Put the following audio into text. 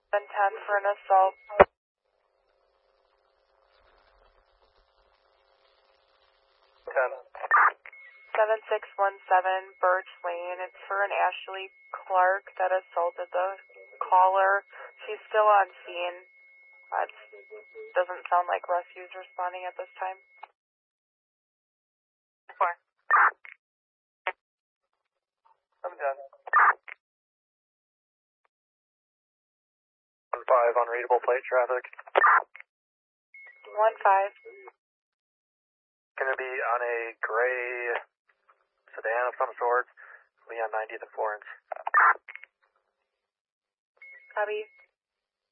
10 for an assault. 10. 7617 Birch Lane. It's for an Ashley Clark that assaulted the caller. She's still on scene. It doesn't sound like rescue's responding at this time. 4. I'm done. 1-5, unreadable plate traffic. 1-5. Gonna be on a gray sedan of some sort. Be on 90th and Florence. Copy.